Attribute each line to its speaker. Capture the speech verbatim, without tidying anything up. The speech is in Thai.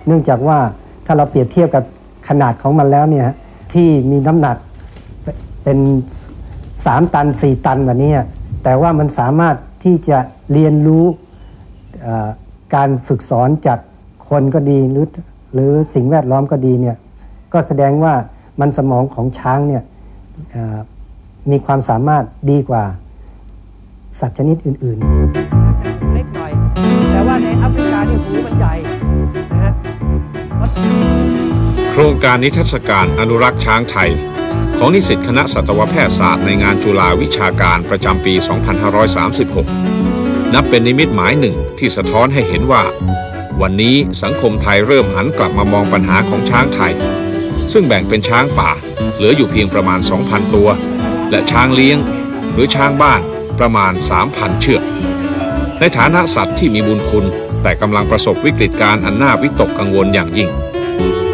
Speaker 1: เนื่องจากว่าถ้าเราเปรียบเทียบกับขนาดของมันแล้วเนี่ยที่มีน้ำหนักเป็นสามตันสี่ตันแบบนี้แต่ว่ามันสามารถที่จะเรียนรู้การฝึกสอนจากคนก็ดีหรือหรือสิ่งแวดล้อมก็ดีเนี่ยก็แสดงว่ามันสมองของช้างเนี่ยมีความสามารถดีกว่าสัตว์ชนิดอื่นๆเล็กหน่อยแต่ว่าในแอฟริกานี่หูมันใหญ่นะฮะ
Speaker 2: โครงการนิทรรศการอนุรักษ์ช้างไทยของนิสิตคณะสัตวแพทยศาสตร์ในงานจุฬาวิชาการประจำปี สองพันห้าร้อยสามสิบหก นับเป็นนิมิตหมายหนึ่งที่สะท้อนให้เห็นว่าวันนี้สังคมไทยเริ่มหันกลับมามองปัญหาของช้างไทยซึ่งแบ่งเป็นช้างป่าเหลืออยู่เพียงประมาณ สองพัน ตัวและช้างเลี้ยงหรือช้างบ้านประมาณ สามพัน เชือกในฐานะสัตว์ที่มีบุญคุณแต่กำลังประสบวิกฤตการณ์อันน่าวิตกกังวลอย่างยิ่ง